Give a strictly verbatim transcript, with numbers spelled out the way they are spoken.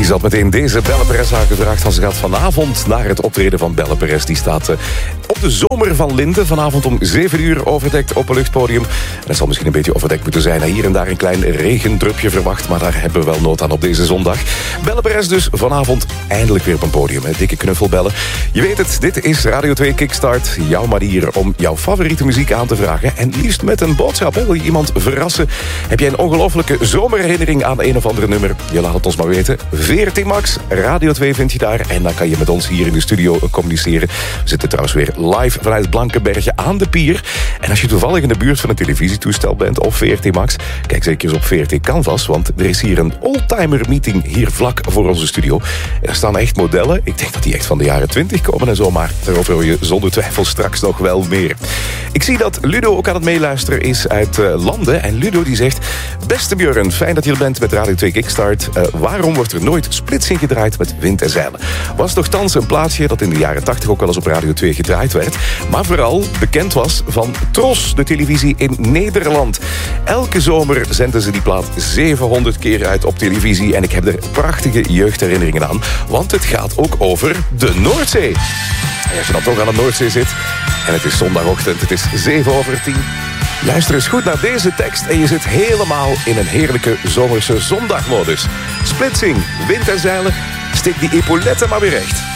zat meteen deze Belle Perez aangevraagd. Want ze gaat vanavond naar het optreden van Belle Perez. Die staat uh, op de Zomer van Linde. Vanavond om zeven uur overdekt op een luchtpodium. En het zal misschien een beetje overdekt moeten zijn. Hier en daar een klein regendrupje verwacht. Maar daar hebben we wel nood aan op deze zondag. Belle Perez dus vanavond eindelijk weer op een podium. Hè. Dikke knuffelbellen. Je weet het, dit is Radio twee Kickstart. Jouw manier om jouw favoriete muziek aan te vragen. En liefst met een boodschap. Hè. Wil je iemand verrassen? Heb jij een ongelofelijke zomerherinnering aan een of andere nummer? Je laat het ons maar weten. veertien Max, Radio twee vind je daar. En dan kan je met ons hier in de studio communiceren. We zitten trouwens weer live vanuit Blankenberge aan de pier. En als je toevallig in de buurt van een televisietoestel bent of veertien Max, kijk zeker eens op veertien Canvas, want er is hier een oldtimer meeting hier vlak voor onze studio. En er staan echt modellen. Ik denk dat die echt van de jaren twintig komen en zo, maar daarover hoor je zonder twijfel straks nog wel meer. Ik zie dat Ludo ook aan het meeluisteren is uit uh, Landen. En Ludo die zegt: beste Björn, fijn dat je er bent met Radio twee Kickstart. Uh, waarom wordt er nooit splitsing gedraaid met Wind en Zeilen? Was nogthans een plaatsje dat in de jaren tachtig ook wel eens op Radio twee gedraaid werd. Maar vooral bekend was van Tros, de televisie in Nederland. Elke zomer zenden ze die plaat zevenhonderd keer uit op televisie. En ik heb er prachtige jeugdherinneringen aan. Want het gaat ook over de Noordzee. En als je dan toch aan de Noordzee zit en het is zondagochtend, het is zeven over tien... luister eens goed naar deze tekst en je zit helemaal in een heerlijke zomerse zondagmodus. Splitsing, Wind en Zeilen, steek die epauletten maar weer recht.